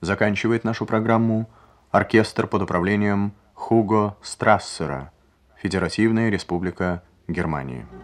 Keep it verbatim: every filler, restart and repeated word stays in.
Заканчивает нашу программу оркестр под управлением Хуго Страссера, Федеративная Республика Германии.